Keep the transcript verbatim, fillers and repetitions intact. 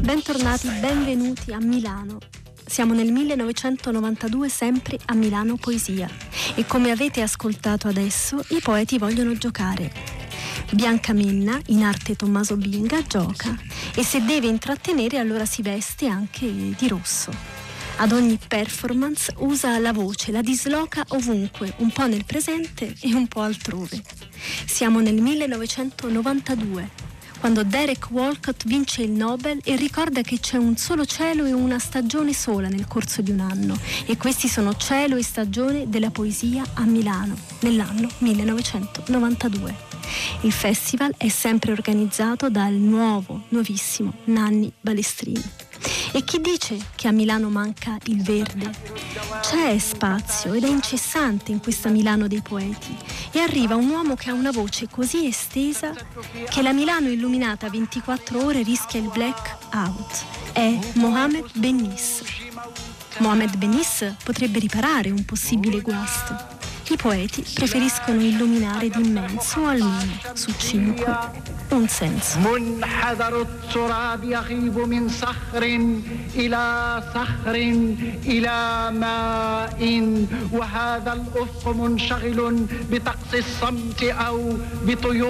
Bentornati, benvenuti a Milano. Siamo nel millenovecentonovantadue, sempre a Milano Poesia. E come avete ascoltato adesso, i poeti vogliono giocare. Bianca Menna, in arte Tommaso Binga, gioca e se deve intrattenere allora si veste anche di rosso. Ad ogni performance usa la voce, la disloca ovunque, un po' nel presente e un po' altrove. Siamo nel millenovecentonovantadue, quando Derek Walcott vince il Nobel e ricorda che c'è un solo cielo e una stagione sola nel corso di un anno, e questi sono cielo e stagione della poesia a Milano, nell'anno millenovecentonovantadue. Il festival è sempre organizzato dal nuovo, nuovissimo Nanni Balestrini. E chi dice che a Milano manca il verde? C'è spazio ed è incessante in questa Milano dei poeti, e arriva un uomo che ha una voce così estesa che la Milano illuminata ventiquattro ore rischia il black out. È Mohamed Bennis. Mohamed Bennis potrebbe riparare un possibile guasto. I poeti preferiscono illuminare d'immenso, almeno su cinque, un senso. منحدر التراب يغيب من صخر إلى صخر إلى ماء وهذا الأفق منشغل بطقس الصمت أو بطيور